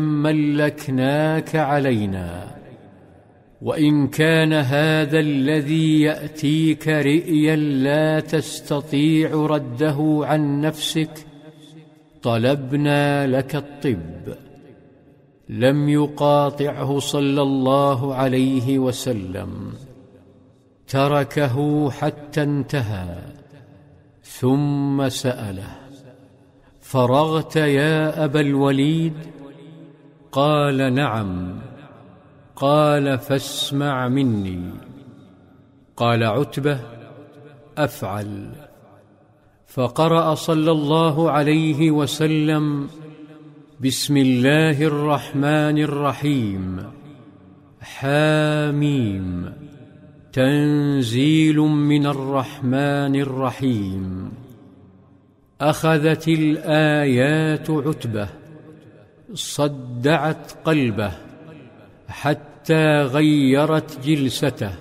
ملكناك علينا، وإن كان هذا الذي يأتيك رئيا لا تستطيع رده عن نفسك طلبنا لك الطب. لم يقاطعه صلى الله عليه وسلم، تركه حتى انتهى، ثم سأله: فرغت يا أبا الوليد؟ قال: نعم. قال: فاسمع مني. قال عتبة: أفعل. فقرأ صلى الله عليه وسلم: بسم الله الرحمن الرحيم، حاميم، تنزيل من الرحمن الرحيم. أخذت الآيات عتبة، صدعت قلبه حتى غيرت جلسته،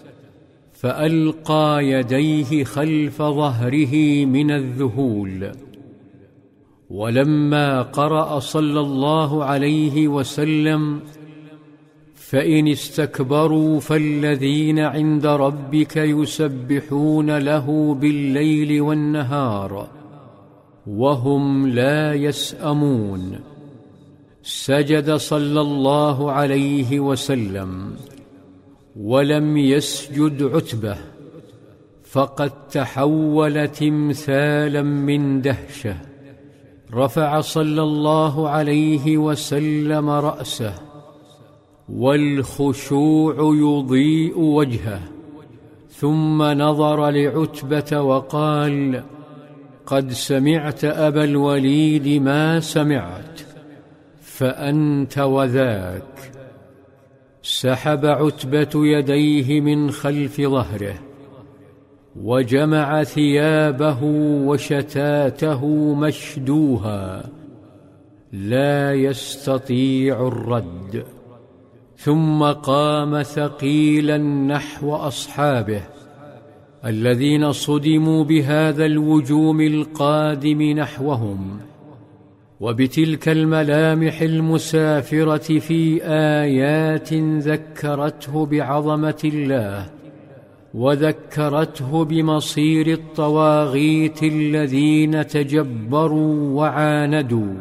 فألقى يديه خلف ظهره من الذهول. ولما قرأ صلى الله عليه وسلم: فإن استكبروا فالذين عند ربك يسبحون له بالليل والنهار وهم لا يسأمون، سجد صلى الله عليه وسلم، ولم يسجد عتبة، فقد تحول تمثالا من دهشة. رفع صلى الله عليه وسلم رأسه، والخشوع يضيء وجهه، ثم نظر لعتبة وقال: قد سمعت أبا الوليد ما سمعت، فأنت وذاك. سحب عتبة يديه من خلف ظهره، وجمع ثيابه وشتاته مشدوها، لا يستطيع الرد. ثم قام ثقيلا نحو أصحابه الذين صدموا بهذا الوجوم القادم نحوهم، وبتلك الملامح المسافرة في آيات ذكرته بعظمة الله، وذكرته بمصير الطواغيت الذين تجبروا وعاندوا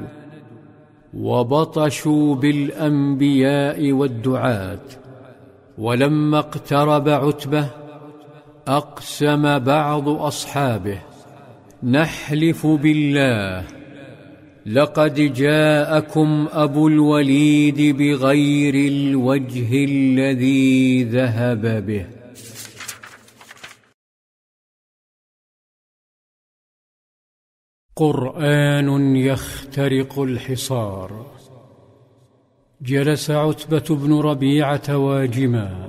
وبطشوا بالأنبياء والدعاة. ولما اقترب عتبة أقسم بعض أصحابه: نحلف بالله لقد جاءكم أبو الوليد بغير الوجه الذي ذهب به. قرآن يخترق الحصار. جلس عتبة بن ربيعة واجما،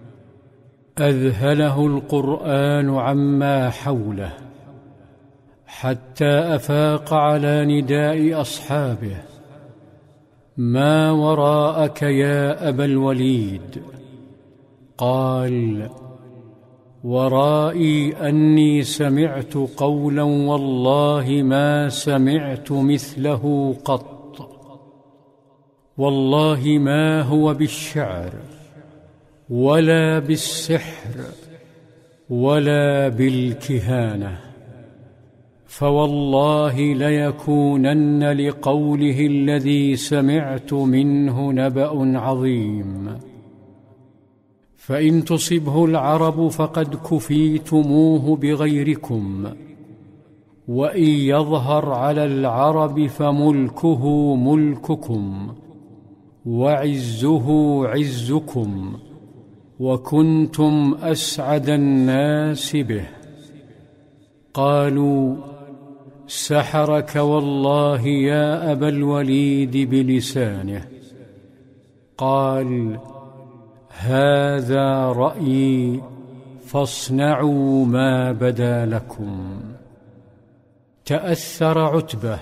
أذهله القرآن عما حوله، حتى أفاق على نداء أصحابه: ما وراءك يا أبا الوليد؟ قال: ورائي أني سمعت قولا والله ما سمعت مثله قط، والله ما هو بالشعر ولا بالسحر ولا بالكهانة، فوالله ليكونن لقوله الذي سمعت منه نبأ عظيم، فإن تصبه العرب فقد كفيتموه بغيركم، وإن يظهر على العرب فملكه ملككم وعزه عزكم، وكنتم أسعد الناس به. قالوا: سحرك والله يا أبا الوليد بلسانه. قال: هذا رأيي فاصنعوا ما بدا لكم. تأثر عتبة،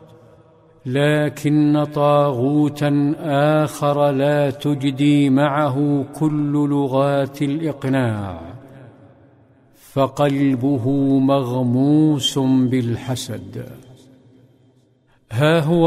لكن طاغوتا آخر لا تجدي معه كل لغات الإقناع، فقلبه مغموس بالحسد. ها هو